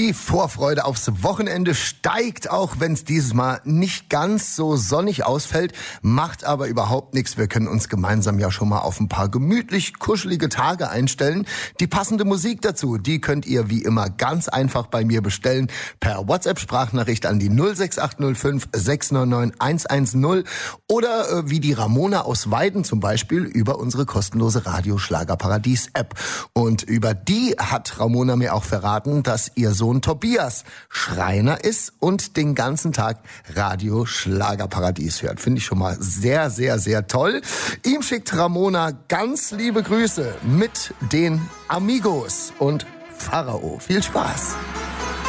Die Vorfreude aufs Wochenende steigt, auch wenn es dieses Mal nicht ganz so sonnig ausfällt, macht aber überhaupt nichts. Wir können uns gemeinsam ja schon mal auf ein paar gemütlich kuschelige Tage einstellen. Die passende Musik dazu, die könnt ihr wie immer ganz einfach bei mir bestellen per WhatsApp-Sprachnachricht an die 06805 699 110 oder wie die Ramona aus Weiden zum Beispiel über unsere kostenlose Radio Schlagerparadies-App. Und über die hat Ramona mir auch verraten, dass ihr Sohn Tobias Schreiner ist und den ganzen Tag Radio Schlagerparadies hört. Finde ich schon mal sehr, sehr, sehr toll. Ihm schickt Ramona ganz liebe Grüße mit den Amigos und Pharao. Viel Spaß!